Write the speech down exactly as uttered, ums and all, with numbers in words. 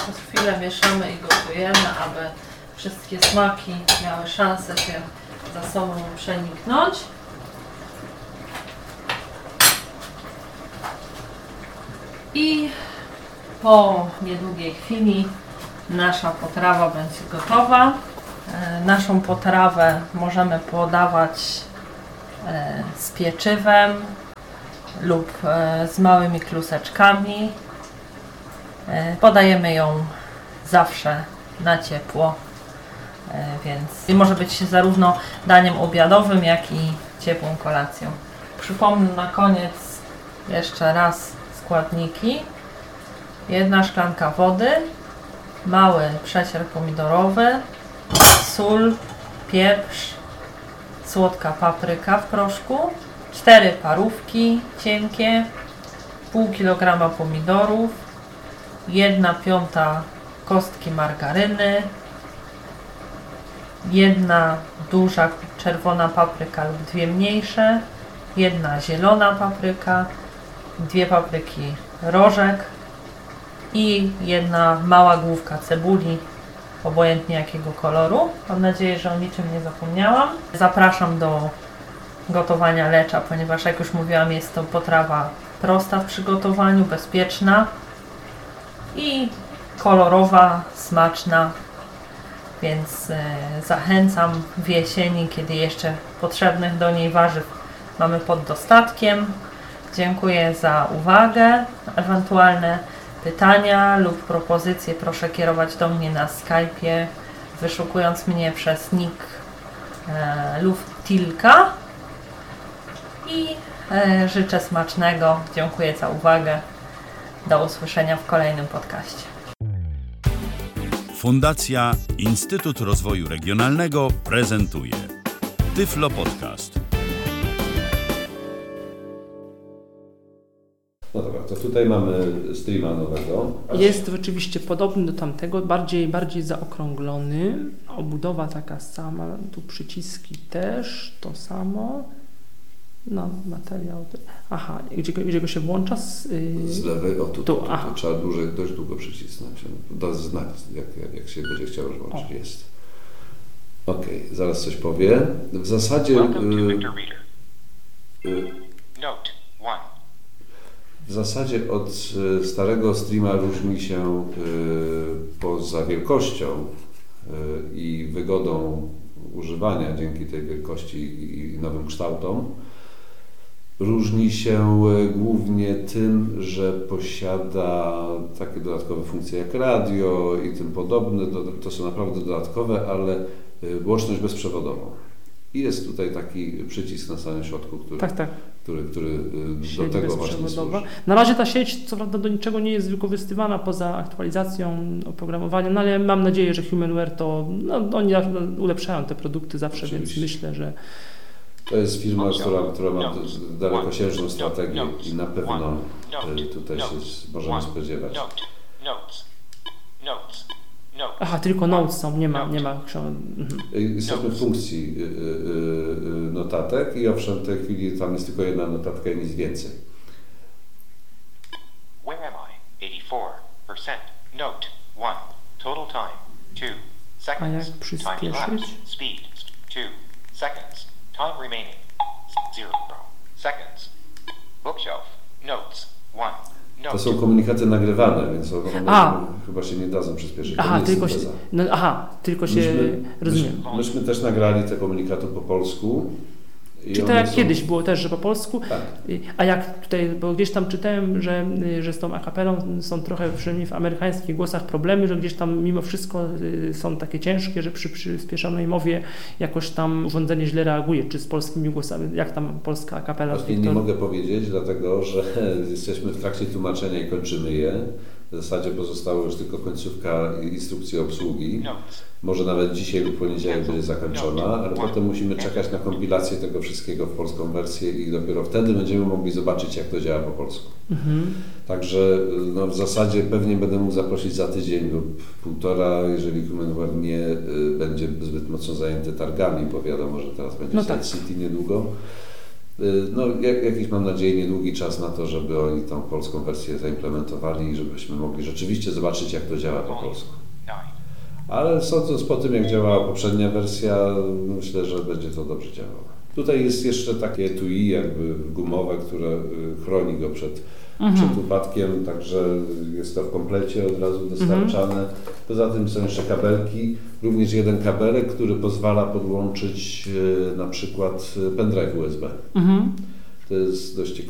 Przez chwilę mieszamy i gotujemy, aby wszystkie smaki miały szansę się za sobą przeniknąć. I po niedługiej chwili nasza potrawa będzie gotowa. E, naszą potrawę możemy podawać e, z pieczywem lub e, z małymi kluseczkami. E, podajemy ją zawsze na ciepło, e, więc może być zarówno daniem obiadowym, jak i ciepłą kolacją. Przypomnę na koniec jeszcze raz składniki. Jedna szklanka wody, mały przecier pomidorowy, sól, pieprz, słodka papryka w proszku, cztery parówki cienkie, pół kilograma pomidorów, jedna piąta kostki margaryny, jedna duża czerwona papryka lub dwie mniejsze, jedna zielona papryka, dwie papryki rożek i jedna mała główka cebuli, obojętnie jakiego koloru. Mam nadzieję, że o niczym nie zapomniałam. Zapraszam do gotowania lecza, ponieważ jak już mówiłam, jest to potrawa prosta w przygotowaniu, bezpieczna i kolorowa, smaczna, więc e, zachęcam w jesieni, kiedy jeszcze potrzebnych do niej warzyw mamy pod dostatkiem. Dziękuję za uwagę. Ewentualne pytania lub propozycje proszę kierować do mnie na Skype'ie, wyszukując mnie przez nick e, Luftilka. I e, życzę smacznego. Dziękuję za uwagę. Do usłyszenia w kolejnym podcaście. Fundacja Instytut Rozwoju Regionalnego prezentuje Tyflo Podcast. No dobra, to tutaj mamy streama nowego. Jest rzeczywiście podobny do tamtego, bardziej, bardziej zaokrąglony. Obudowa taka sama, tu przyciski też to samo. No, materiał. Aha, gdzie, gdzie go się włącza? Z, yy... z lewej, o tu, tu, tu, tu, aha. tu trzeba dłużej, dość długo przycisnąć. Da znak, jak, jak, jak się będzie chciał już włączyć. O. Jest. Okej, okay, zaraz coś powie. W zasadzie... Yy, yy, Note one. W zasadzie od y, starego streama różni się y, poza wielkością y, i wygodą używania dzięki tej wielkości i, i nowym kształtom. Różni się y, głównie tym, że posiada takie dodatkowe funkcje jak radio i tym podobne. Do, to są naprawdę dodatkowe, ale y, łączność bezprzewodową. I jest tutaj taki przycisk na samym środku, który, tak, tak. który, który do tego właśnie służy. Na razie ta sieć co prawda do niczego nie jest wykorzystywana poza aktualizacją oprogramowania, no ale mam nadzieję, że Humanware to, no oni ulepszają te produkty zawsze, oczywiście. Więc myślę, że... To jest firma, która, która ma dalekosiężną strategię i na pewno tutaj się możemy spodziewać. Aha, tylko notes są, nie ma, nie ma. Jesteśmy w funkcji y, y, y, notatek i owszem, w tej chwili tam jest tylko jedna notatka i nic więcej. Where am I? eighty-four percent. Note one. Total time two seconds. A jak przyspieszyć? Speed two seconds. Time remaining zero seconds. Bookshelf notes one. To są komunikaty nagrywane, więc one chyba się nie dadzą przyspieszyć. Aha, tylko się, no, aha, tylko się myśmy, rozumiem. Myśmy, myśmy też nagrali te komunikaty po polsku. Czy tak jak są... kiedyś było też, że po polsku? Tak. A jak tutaj, bo gdzieś tam czytałem, że, że z tą akapelą są trochę, przynajmniej w amerykańskich głosach, problemy, że gdzieś tam mimo wszystko są takie ciężkie, że przy przyspieszonej mowie jakoś tam urządzenie źle reaguje. Czy z polskimi głosami, jak tam polska akapela? Właśnie nie mogę powiedzieć, dlatego że jesteśmy w trakcie tłumaczenia i kończymy je. W zasadzie pozostała już tylko końcówka instrukcji obsługi. Może nawet dzisiaj lub poniedziałek będzie zakończona, ale potem musimy czekać na kompilację tego wszystkiego w polską wersję i dopiero wtedy będziemy mogli zobaczyć, jak to działa po polsku. Mhm. Także no, w zasadzie pewnie będę mógł zaprosić za tydzień lub półtora, jeżeli Humanware nie y, będzie zbyt mocno zajęty targami, bo wiadomo, że teraz będzie no tak. City niedługo. No, jak, jakiś mam nadzieję niedługi czas na to, żeby oni tą polską wersję zaimplementowali i żebyśmy mogli rzeczywiście zobaczyć, jak to działa po polsku. Ale sądząc po tym, jak działała poprzednia wersja, myślę, że będzie to dobrze działało. Tutaj jest jeszcze takie etui jakby gumowe, które chroni go przed, mhm. przed upadkiem, także jest to w komplecie od razu dostarczane. Mhm. Poza tym są jeszcze kabelki, również jeden kabelek, który pozwala podłączyć na przykład pendrive U S B. Mhm. To jest dość ciekawe.